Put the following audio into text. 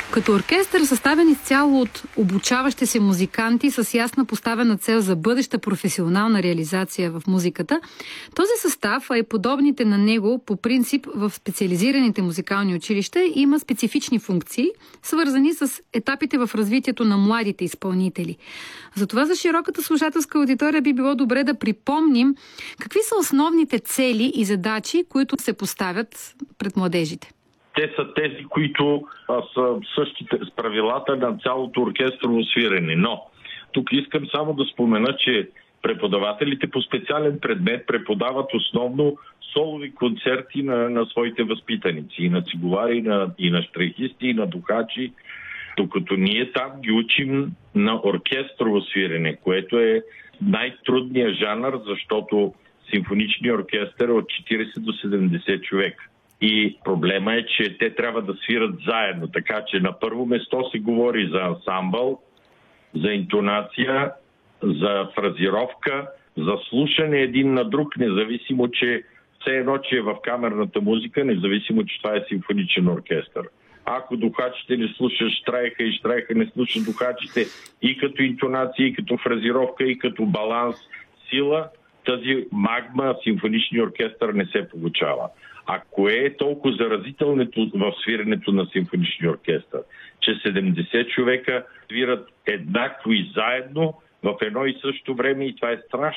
Като оркестър, съставен изцяло от обучаващи се музиканти с ясна поставена цел за бъдеща професионална реализация в музиката, този състав, а и подобните на него, по принцип в специализираните музикални училища, има специфични функции, свързани с етапите в развитието на младите изпълнители. Затова за широката слушателска аудитория би било добре да припомним какви са основните цели и задачи, които се поставят пред младежите. Те са тези, които са същите с правилата на цялото оркестрово свирене. Но тук искам само да спомена, че преподавателите по специален предмет преподават основно солови концерти на своите възпитаници. И на цигулари, и на щрехисти, и на духачи. Докато ние там ги учим на оркестрово свирене, което е най-трудният жанр, защото симфоничният оркестър е от 40 до 70 човека. И проблема е, че те трябва да свират заедно. Така че на първо место се говори за ансамбъл, за интонация, за фразировка, за слушане един на друг, независимо, че все едно, че е в камерната музика, независимо, че това е симфоничен оркестър. Ако духачите не слушат щрайха и щрайха не слушат духачите и като интонация, и като фразировка, и като баланс, сила, тази магма симфоничния оркестър не се получава. А кое е толкова заразителното в свирането на симфоничния оркестър? Че 70 човека свират еднакво и заедно в едно и също време и това е страшно.